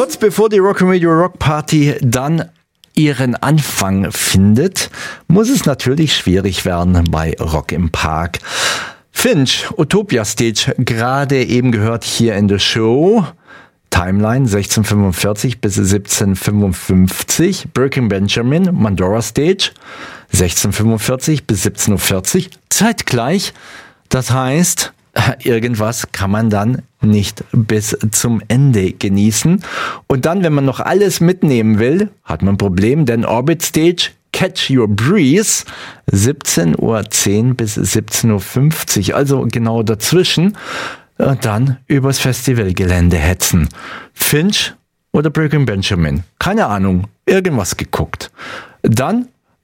Kurz bevor die Rock'n'Radio Rock Party dann ihren Anfang findet, muss es natürlich schwierig werden bei Rock im Park. Finch, Utopia Stage, gerade eben gehört hier in der Show. Timeline 1645 bis 1755. Breaking Benjamin, Mandora Stage 1645 bis 17:40. Zeitgleich. Das heißt, irgendwas kann man dann nicht bis zum Ende genießen. Und dann, wenn man noch alles mitnehmen will, hat man ein Problem, denn Orbit Stage, Catch Your Breeze, 17:10 bis 17:50, also genau dazwischen. Und dann übers Festivalgelände hetzen. Finch oder Breaking Benjamin? Keine Ahnung, irgendwas geguckt. Dann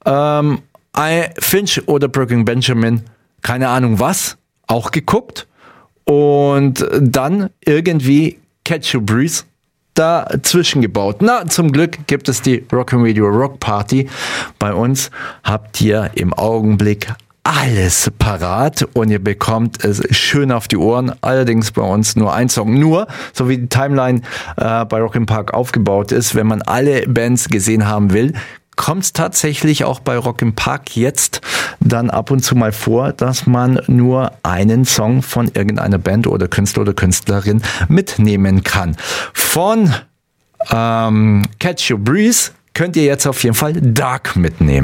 Finch oder Breaking Benjamin? Keine Ahnung was, auch geguckt. Und dann irgendwie Catch Your Breeze dazwischen gebaut. Na, zum Glück gibt es die Rock'n'Radio Rock Party. Bei uns habt ihr im Augenblick alles parat und ihr bekommt es schön auf die Ohren. Allerdings bei uns nur ein Song. Nur, so wie die Timeline bei Rock im Park aufgebaut ist, wenn man alle Bands gesehen haben will, kommt es tatsächlich auch bei Rock im Park jetzt dann ab und zu mal vor, dass man nur einen Song von irgendeiner Band oder Künstler oder Künstlerin mitnehmen kann. Von Catch Your Breeze könnt ihr jetzt auf jeden Fall Dark mitnehmen.